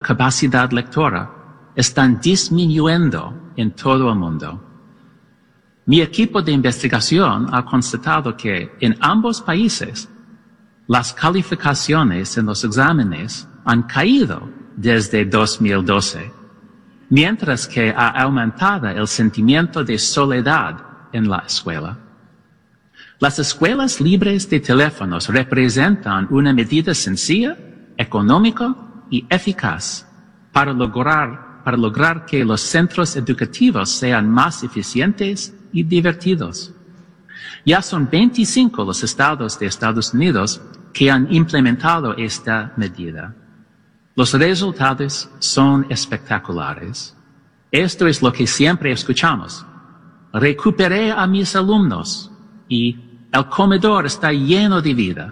capacidad lectora están disminuyendo en todo el mundo. Mi equipo de investigación ha constatado que en ambos países las calificaciones en los exámenes han caído desde 2012, mientras que ha aumentado el sentimiento de soledad en la escuela. Las escuelas libres de teléfonos representan una medida sencilla, económica y eficaz para lograr que los centros educativos sean más eficientes y divertidos. Ya son 25 los estados de Estados Unidos que han implementado esta medida. Los resultados son espectaculares. Esto es lo que siempre escuchamos. Recuperé a mis alumnos y el comedor está lleno de vida.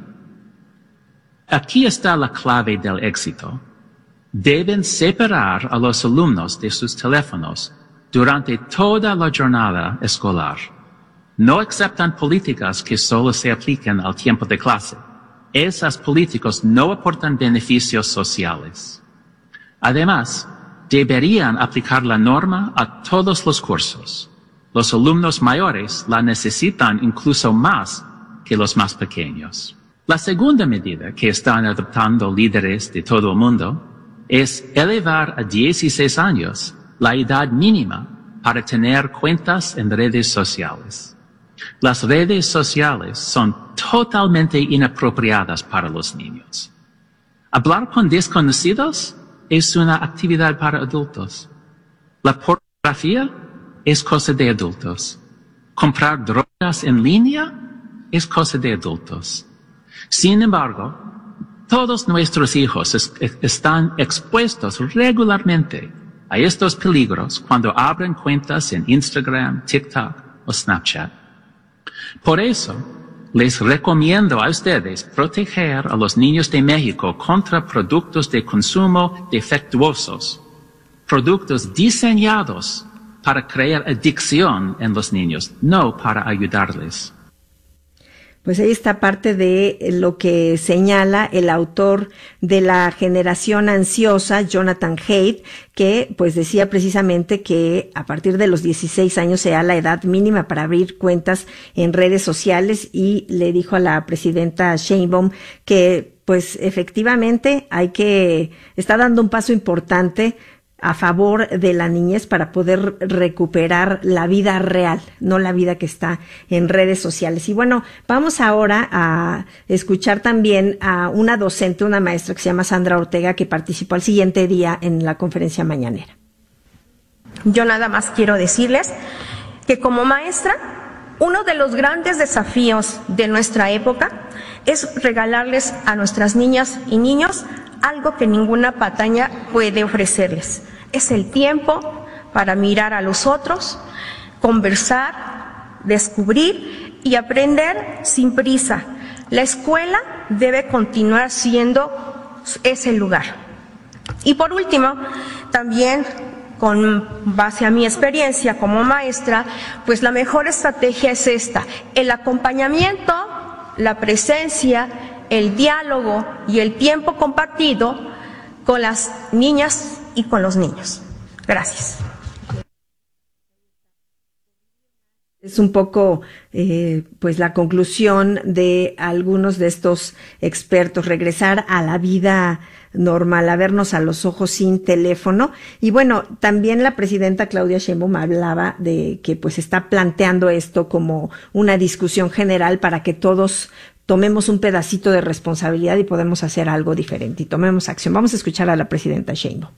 Aquí está la clave del éxito. Deben separar a los alumnos de sus teléfonos durante toda la jornada escolar. No aceptan políticas que solo se apliquen al tiempo de clase. Esas políticas no aportan beneficios sociales. Además, deberían aplicar la norma a todos los cursos. Los alumnos mayores la necesitan incluso más que los más pequeños. La segunda medida que están adoptando líderes de todo el mundo es elevar a 16 años la edad mínima para tener cuentas en redes sociales. Las redes sociales son totalmente inapropiadas para los niños. Hablar con desconocidos es una actividad para adultos. La pornografía es cosa de adultos. Comprar drogas en línea es cosa de adultos. Sin embargo, todos nuestros hijos están expuestos regularmente a estos peligros cuando abren cuentas en Instagram, TikTok o Snapchat. Por eso, les recomiendo a ustedes proteger a los niños de México contra productos de consumo defectuosos, productos diseñados para crear adicción en los niños, no para ayudarles. Pues ahí está parte de lo que señala el autor de La generación ansiosa, Jonathan Haidt, que pues decía precisamente que a partir de los 16 años sea la edad mínima para abrir cuentas en redes sociales, y le dijo a la presidenta Sheinbaum que pues efectivamente está dando un paso importante a favor de la niñez para poder recuperar la vida real, no la vida que está en redes sociales. Y bueno, vamos ahora a escuchar también a una docente, una maestra que se llama Sandra Ortega, que participó al siguiente día en la conferencia mañanera. Yo nada más quiero decirles que como maestra, uno de los grandes desafíos de nuestra época es regalarles a nuestras niñas y niños algo que ninguna pantalla puede ofrecerles. Es el tiempo para mirar a los otros, conversar, descubrir y aprender sin prisa. La escuela debe continuar siendo ese lugar. Y por último, también con base a mi experiencia como maestra, pues la mejor estrategia es esta: el acompañamiento, la presencia, el diálogo y el tiempo compartido con las niñas y con los niños. Gracias. Es un poco pues la conclusión de algunos de estos expertos: regresar a la vida normal, a vernos a los ojos sin teléfono. Y bueno, también la presidenta Claudia Sheinbaum hablaba de que pues está planteando esto como una discusión general para que todos tomemos un pedacito de responsabilidad y podemos hacer algo diferente y tomemos acción. Vamos a escuchar a la presidenta Sheinbaum.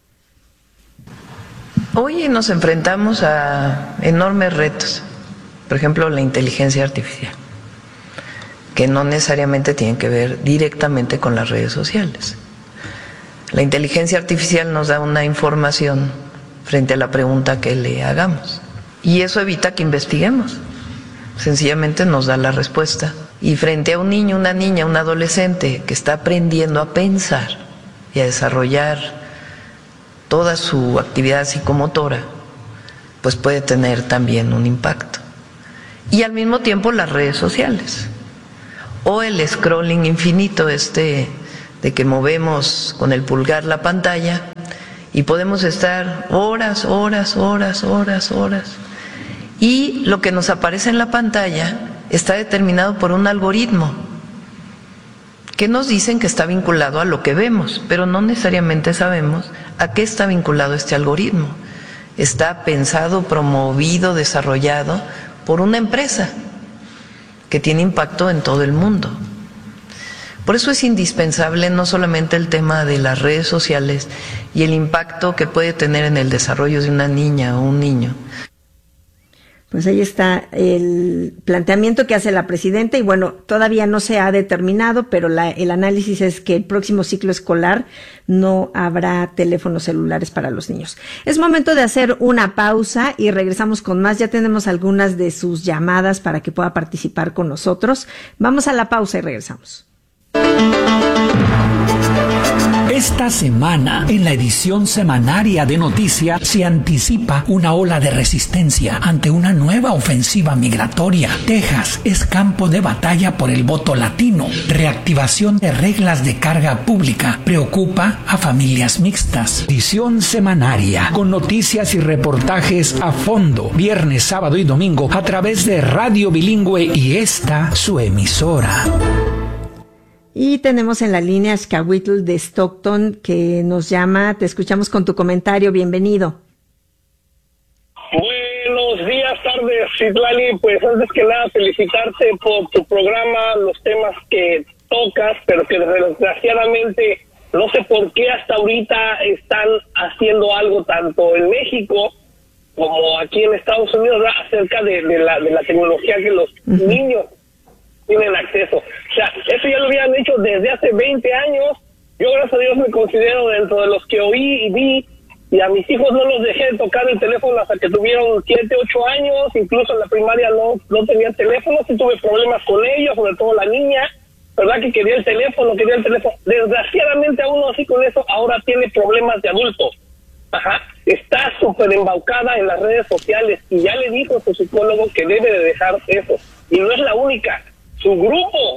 Hoy nos enfrentamos a enormes retos, por ejemplo, la inteligencia artificial, que no necesariamente tienen que ver directamente con las redes sociales. La inteligencia artificial nos da una información frente a la pregunta que le hagamos, y eso evita que investiguemos, sencillamente nos da la respuesta. Y frente a un niño, una niña, un adolescente que está aprendiendo a pensar y a desarrollar toda su actividad psicomotora, pues puede tener también un impacto. Y al mismo tiempo las redes sociales o el scrolling infinito de que movemos con el pulgar la pantalla Y podemos estar horas, y lo que nos aparece en la pantalla está determinado por un algoritmo que nos dicen que está vinculado a lo que vemos, pero no necesariamente sabemos a qué está vinculado este algoritmo. Está pensado, promovido, desarrollado por una empresa que tiene impacto en todo el mundo. Por eso es indispensable no solamente el tema de las redes sociales y el impacto que puede tener en el desarrollo de una niña o un niño. Pues ahí está el planteamiento que hace la presidenta y bueno, todavía no se ha determinado, pero el análisis es que el próximo ciclo escolar no habrá teléfonos celulares para los niños. Es momento de hacer una pausa y regresamos con más. Ya tenemos algunas de sus llamadas para que pueda participar con nosotros. Vamos a la pausa y regresamos. Esta semana, en la edición semanaria de Noticias, se anticipa una ola de resistencia ante una nueva ofensiva migratoria. Texas es campo de batalla por el voto latino. Reactivación de reglas de carga pública preocupa a familias mixtas. Edición semanaria, con noticias y reportajes a fondo, viernes, sábado y domingo, a través de Radio Bilingüe y esta, su emisora. Y tenemos en la línea a Xcahuitl de Stockton que nos llama. Te escuchamos con tu comentario. Bienvenido. Buenos días, tardes, Citlali. Pues antes que nada felicitarte por tu programa, los temas que tocas, pero que desgraciadamente no sé por qué hasta ahorita están haciendo algo tanto en México como aquí en Estados Unidos acerca de la tecnología que los niños tienen acceso. O sea, eso ya lo habían hecho desde hace 20 años. Yo, gracias a Dios, me considero dentro de los que oí y vi, y a mis hijos no los dejé tocar el teléfono hasta que tuvieron 7, 8 años, incluso en la primaria no tenían teléfono, sí tuve problemas con ellos, sobre todo la niña, ¿verdad? Que quería el teléfono. Desgraciadamente a uno así con eso ahora tiene problemas de adulto. Ajá. Está súper embaucada en las redes sociales y ya le dijo a su psicólogo que debe de dejar eso. Y no es la única. Su grupo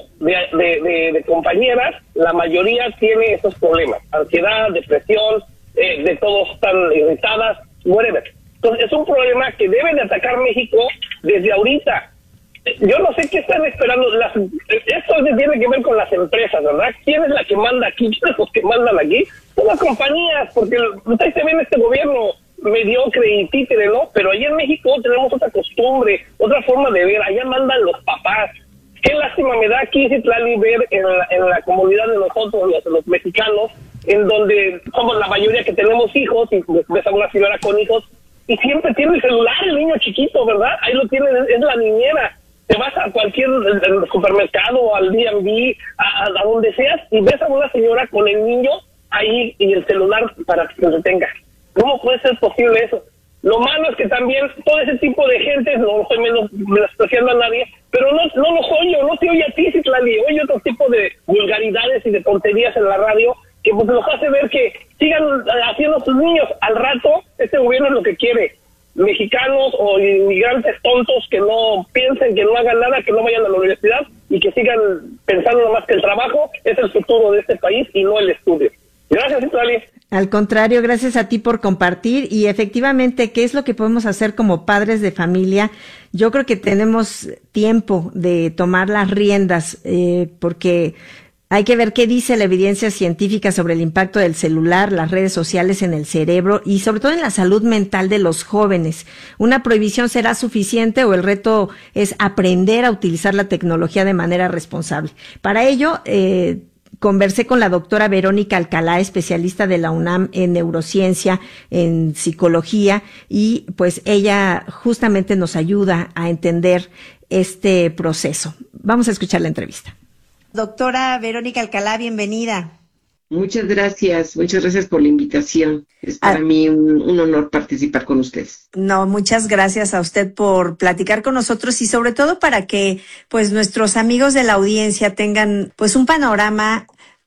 de compañeras, la mayoría tiene esos problemas, ansiedad, depresión, de todos están irritadas, whatever. Entonces es un problema que debe de atacar México desde ahorita. Yo no sé qué están esperando. Esto tiene que ver con las empresas, ¿verdad? ¿Quién es la que manda aquí? ¿Quiénes son los que mandan aquí? Son las compañías, porque ustedes se ven este gobierno mediocre y títere, ¿no? Pero allá en México tenemos otra costumbre, otra forma de ver. Allá mandan los papás. Qué lástima me da aquí, Citlali, ver en la comunidad de nosotros, los mexicanos, en donde somos la mayoría que tenemos hijos, y ves a una señora con hijos, y siempre tiene el celular el niño chiquito, ¿verdad? Ahí lo tiene, es la niñera. Te vas a cualquier supermercado, al B&B, a donde seas, y ves a una señora con el niño ahí y el celular para que se detenga. ¿Cómo puede ser posible eso? Lo malo es que también todo ese tipo de gente, no estoy menospreciando a nadie, pero no los oye, no te oye a ti, Citlali, oye otro tipo de vulgaridades y de tonterías en la radio que pues los hace ver que sigan haciendo sus niños. Al rato, este gobierno es lo que quiere. Mexicanos o inmigrantes tontos que no piensen, que no hagan nada, que no vayan a la universidad y que sigan pensando nomás que el trabajo es el futuro de este país y no el estudio. Gracias, Citlali. Al contrario, gracias a ti por compartir y efectivamente, ¿qué es lo que podemos hacer como padres de familia? Yo creo que tenemos tiempo de tomar las riendas porque hay que ver qué dice la evidencia científica sobre el impacto del celular, las redes sociales en el cerebro y sobre todo en la salud mental de los jóvenes. ¿Una prohibición será suficiente o el reto es aprender a utilizar la tecnología de manera responsable? Para ello, conversé con la doctora Verónica Alcalá, especialista de la UNAM en neurociencia, en psicología, y pues ella justamente nos ayuda a entender este proceso. Vamos a escuchar la entrevista. Doctora Verónica Alcalá, bienvenida. Muchas gracias por la invitación. Es para mí un honor participar con ustedes. No, muchas gracias a usted por platicar con nosotros y sobre todo para que pues nuestros amigos de la audiencia tengan pues un panorama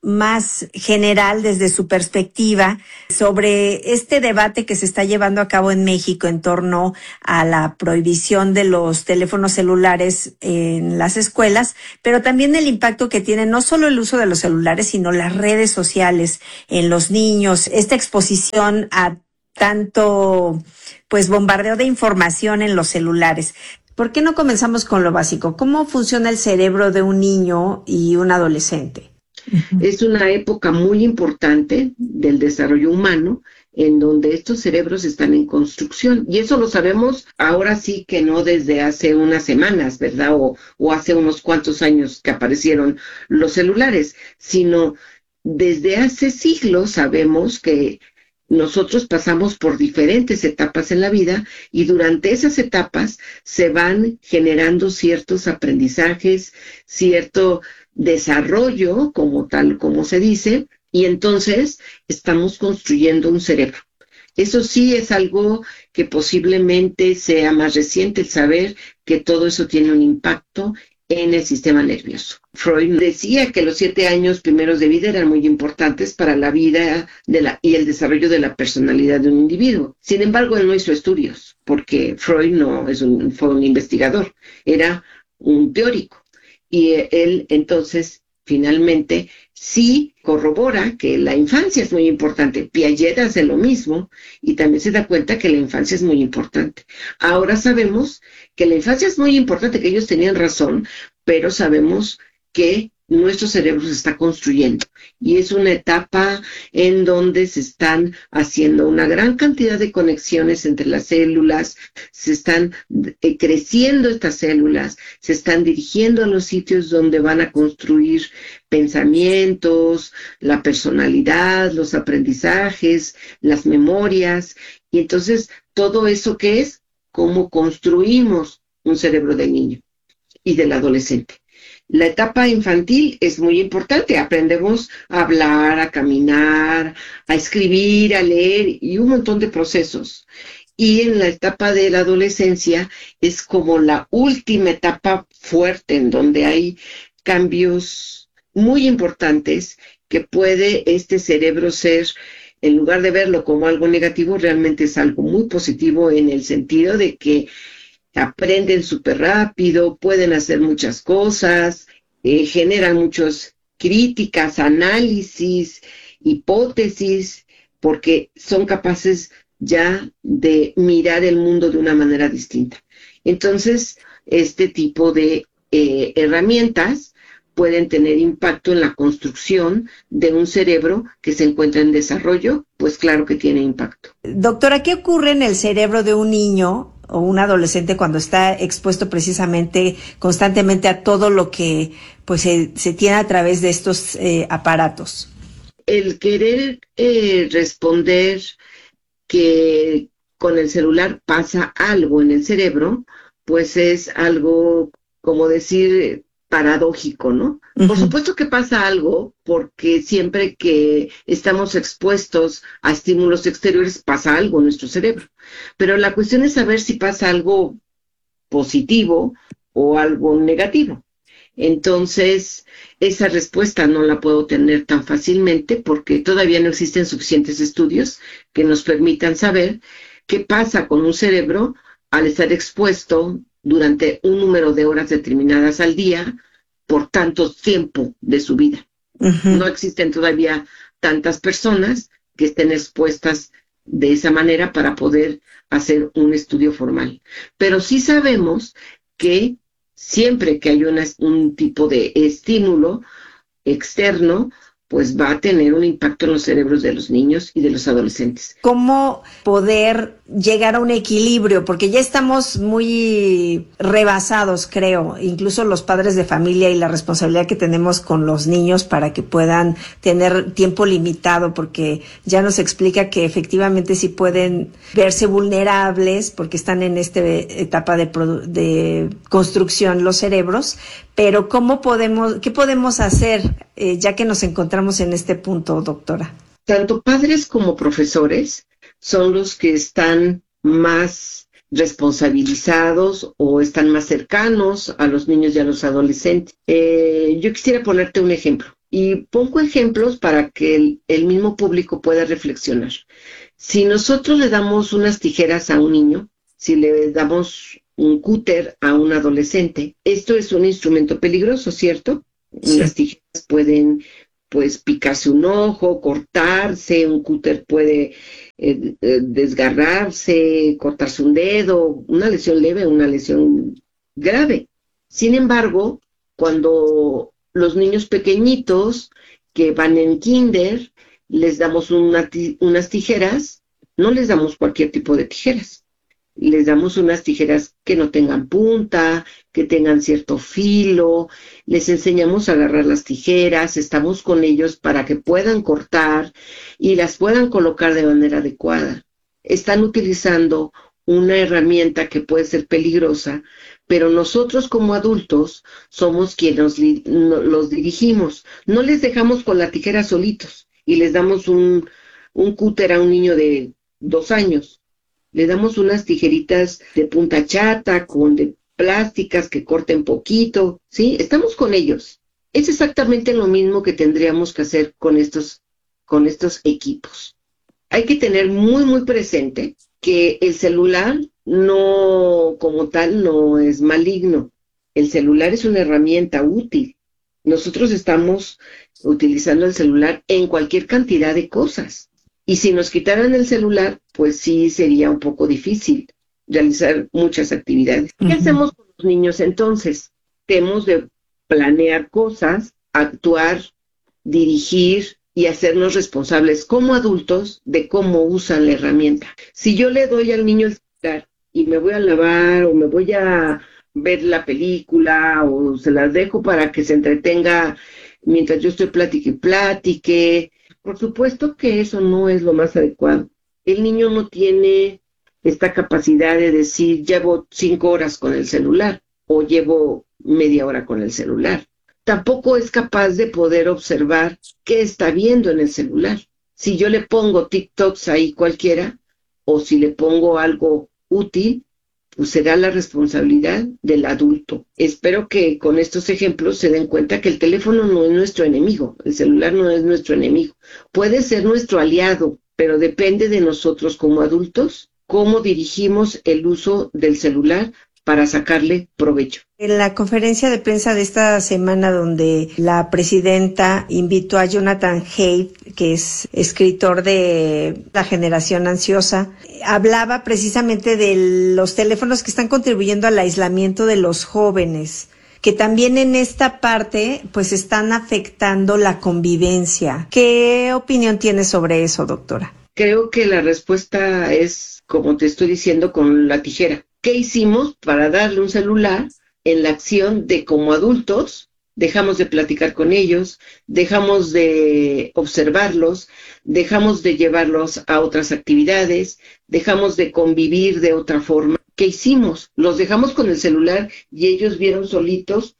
más general desde su perspectiva sobre este debate que se está llevando a cabo en México en torno a la prohibición de los teléfonos celulares en las escuelas, pero también el impacto que tiene no solo el uso de los celulares, sino las redes sociales en los niños, esta exposición a tanto pues bombardeo de información en los celulares. ¿Por qué no comenzamos con lo básico? ¿Cómo funciona el cerebro de un niño y un adolescente? Es una época muy importante del desarrollo humano en donde estos cerebros están en construcción. Y eso lo sabemos ahora sí que no desde hace unas semanas, ¿verdad? O hace unos cuantos años que aparecieron los celulares, sino desde hace siglos sabemos que nosotros pasamos por diferentes etapas en la vida y durante esas etapas se van generando ciertos aprendizajes, cierto desarrollo, como tal, como se dice, y entonces estamos construyendo un cerebro. Eso sí es algo que posiblemente sea más reciente, el saber que todo eso tiene un impacto en el sistema nervioso. Freud decía que los 7 años primeros de vida eran muy importantes para la vida y el desarrollo de la personalidad de un individuo. Sin embargo, él no hizo estudios, porque Freud no fue un investigador, era un teórico. Y él entonces finalmente sí corrobora que la infancia es muy importante. Piaget hace lo mismo y también se da cuenta que la infancia es muy importante. Ahora sabemos que la infancia es muy importante, que ellos tenían razón, pero sabemos que nuestro cerebro se está construyendo y es una etapa en donde se están haciendo una gran cantidad de conexiones entre las células, se están creciendo estas células, se están dirigiendo a los sitios donde van a construir pensamientos, la personalidad, los aprendizajes, las memorias, y entonces todo eso que es cómo construimos un cerebro del niño y del adolescente. La etapa infantil es muy importante, aprendemos a hablar, a caminar, a escribir, a leer y un montón de procesos. Y en la etapa de la adolescencia es como la última etapa fuerte en donde hay cambios muy importantes que puede este cerebro ser, en lugar de verlo como algo negativo, realmente es algo muy positivo en el sentido de que aprenden súper rápido, pueden hacer muchas cosas, generan muchas críticas, análisis, hipótesis, porque son capaces ya de mirar el mundo de una manera distinta. Entonces, este tipo de herramientas pueden tener impacto en la construcción de un cerebro que se encuentra en desarrollo, pues claro que tiene impacto. Doctora, ¿qué ocurre en el cerebro de un niño o un adolescente cuando está expuesto precisamente constantemente a todo lo que pues se tiene a través de estos aparatos? El querer responder que con el celular pasa algo en el cerebro, pues es algo, como decir, paradójico, ¿no? Uh-huh. Por supuesto que pasa algo, porque siempre que estamos expuestos a estímulos exteriores pasa algo en nuestro cerebro. Pero la cuestión es saber si pasa algo positivo o algo negativo. Entonces, esa respuesta no la puedo tener tan fácilmente porque todavía no existen suficientes estudios que nos permitan saber qué pasa con un cerebro al estar expuesto durante un número de horas determinadas al día por tanto tiempo de su vida. Uh-huh. No existen todavía tantas personas que estén expuestas de esa manera para poder hacer un estudio formal. Pero sí sabemos que siempre que hay un tipo de estímulo externo, pues va a tener un impacto en los cerebros de los niños y de los adolescentes. ¿Cómo poder llegar a un equilibrio? Porque ya estamos muy rebasados, creo, incluso los padres de familia y la responsabilidad que tenemos con los niños para que puedan tener tiempo limitado, porque ya nos explica que efectivamente sí pueden verse vulnerables porque están en esta etapa de construcción los cerebros, pero ¿qué podemos hacer ya que nos encontramos en este punto, doctora? Tanto padres como profesores son los que están más responsabilizados o están más cercanos a los niños y a los adolescentes. Yo quisiera ponerte un ejemplo. Y pongo ejemplos para que el mismo público pueda reflexionar. Si nosotros le damos unas tijeras a un niño, si le damos un cúter a un adolescente, esto es un instrumento peligroso, ¿cierto? Sí. Las tijeras pueden, pues, picarse un ojo, cortarse, un cúter puede desgarrarse, cortarse un dedo, una lesión leve, una lesión grave. Sin embargo, cuando los niños pequeñitos que van en kinder, les damos unas tijeras, no les damos cualquier tipo de tijeras. Les damos unas tijeras que no tengan punta, que tengan cierto filo, les enseñamos a agarrar las tijeras, estamos con ellos para que puedan cortar y las puedan colocar de manera adecuada. Están utilizando una herramienta que puede ser peligrosa, pero nosotros como adultos somos quienes los dirigimos. No les dejamos con la tijera solitos y les damos un cúter a un niño de 2 años. Le damos unas tijeritas de punta chata, de plásticas que corten poquito, ¿sí? Estamos con ellos. Es exactamente lo mismo que tendríamos que hacer con estos equipos. Hay que tener muy, muy presente que el celular no, como tal, no es maligno. El celular es una herramienta útil. Nosotros estamos utilizando el celular en cualquier cantidad de cosas. Y si nos quitaran el celular, pues sí sería un poco difícil realizar muchas actividades. ¿Qué hacemos con los niños entonces? Tenemos de planear cosas, actuar, dirigir y hacernos responsables como adultos de cómo usan la herramienta. Si yo le doy al niño el celular y me voy a lavar o me voy a ver la película o se las dejo para que se entretenga mientras yo estoy platique, por supuesto que eso no es lo más adecuado. El niño no tiene esta capacidad de decir, llevo 5 horas con el celular o llevo media hora con el celular. Tampoco es capaz de poder observar qué está viendo en el celular. Si yo le pongo TikToks ahí cualquiera, o si le pongo algo útil, pues será la responsabilidad del adulto. Espero que con estos ejemplos se den cuenta que el teléfono no es nuestro enemigo, el celular no es nuestro enemigo. Puede ser nuestro aliado, pero depende de nosotros como adultos cómo dirigimos el uso del celular para sacarle provecho. En la conferencia de prensa de esta semana, donde la presidenta invitó a Jonathan Haidt, que es escritor de La Generación Ansiosa, hablaba precisamente de los teléfonos que están contribuyendo al aislamiento de los jóvenes, que también en esta parte pues están afectando la convivencia. ¿Qué opinión tiene sobre eso, doctora? Creo que la respuesta es, como te estoy diciendo, con la tijera. ¿Qué hicimos para darle un celular en la acción de como adultos? Dejamos de platicar con ellos, dejamos de observarlos, dejamos de llevarlos a otras actividades, dejamos de convivir de otra forma. ¿Qué hicimos? Los dejamos con el celular y ellos vieron solitos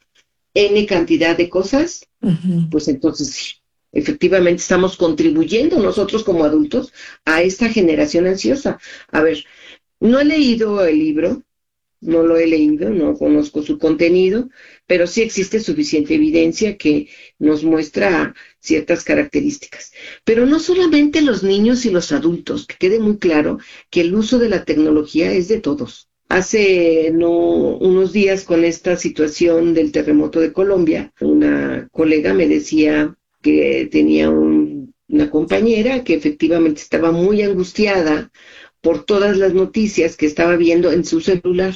N cantidad de cosas. Pues entonces sí, efectivamente estamos contribuyendo nosotros como adultos a esta generación ansiosa. A ver, no he leído el libro, no lo he leído, no conozco su contenido, pero sí existe suficiente evidencia que nos muestra ciertas características. Pero no solamente los niños y los adultos, que quede muy claro que el uso de la tecnología es de todos. Hace unos días, con esta situación del terremoto de Colombia, una colega me decía que tenía una compañera que efectivamente estaba muy angustiada por todas las noticias que estaba viendo en su celular.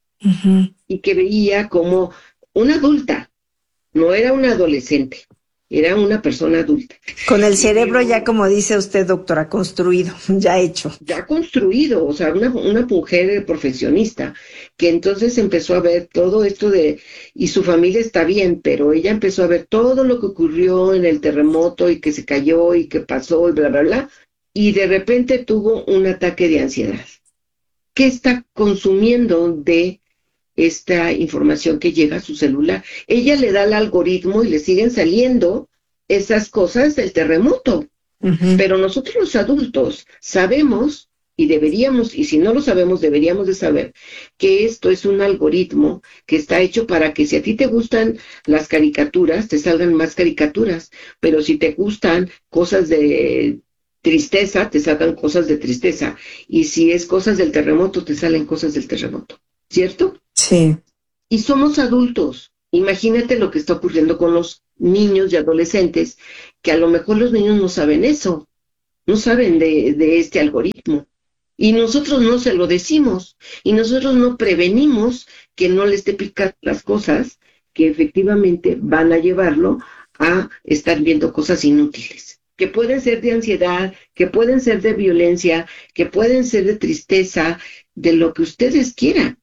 Y que veía como una adulta, no era una adolescente, era una persona adulta. Con el cerebro ya, como dice usted, doctora, construido, ya hecho. Ya construido, o sea, una mujer profesionista, que entonces empezó a ver todo esto y su familia está bien, pero ella empezó a ver todo lo que ocurrió en el terremoto y que se cayó y que pasó y bla, bla, bla, y de repente tuvo un ataque de ansiedad. ¿Qué está consumiendo de esta información que llega a su celular? Ella le da el algoritmo y le siguen saliendo esas cosas del terremoto. Pero nosotros los adultos sabemos Y deberíamos, y si no lo sabemos, deberíamos de saber que esto es un algoritmo que está hecho para que si a ti te gustan las caricaturas, te salgan más caricaturas, pero si te gustan cosas de tristeza, te salgan cosas de tristeza, y si es cosas del terremoto, te salen cosas del terremoto, ¿cierto? Sí. Y somos adultos. Imagínate lo que está ocurriendo con los niños y adolescentes, que a lo mejor los niños no saben eso, no saben de este algoritmo. Y nosotros no se lo decimos, y nosotros no prevenimos que no le esté picando las cosas que efectivamente van a llevarlo a estar viendo cosas inútiles, que pueden ser de ansiedad, que pueden ser de violencia, que pueden ser de tristeza, de lo que ustedes quieran,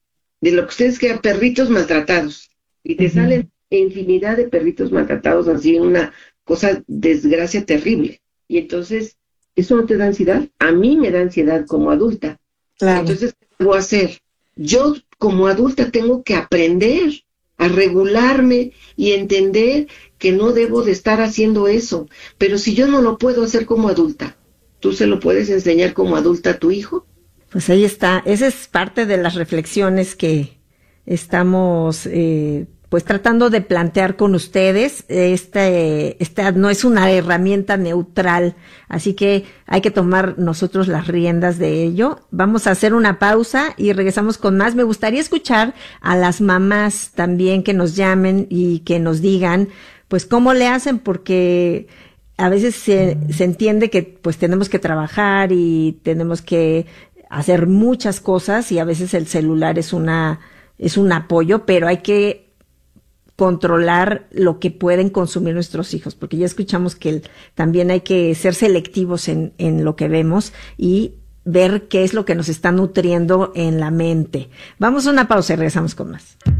perritos maltratados. Y te salen infinidad de perritos maltratados, así una cosa, desgracia terrible. Y entonces, ¿eso no te da ansiedad? A mí me da ansiedad como adulta. Claro. Entonces, ¿qué debo hacer? Yo como adulta tengo que aprender a regularme y entender que no debo de estar haciendo eso. Pero si yo no lo puedo hacer como adulta, ¿tú se lo puedes enseñar como adulta a tu hijo? Pues ahí está. Esa es parte de las reflexiones que estamos pues tratando de plantear con ustedes. Esta no es una herramienta neutral, así que hay que tomar nosotros las riendas de ello. Vamos a hacer una pausa y regresamos con más. Me gustaría escuchar a las mamás también que nos llamen y que nos digan pues cómo le hacen, porque a veces se entiende que pues tenemos que trabajar y tenemos que hacer muchas cosas, y a veces el celular es un apoyo, pero hay que controlar lo que pueden consumir nuestros hijos, porque ya escuchamos que también hay que ser selectivos en lo que vemos y ver qué es lo que nos está nutriendo en la mente. Vamos a una pausa y regresamos con más.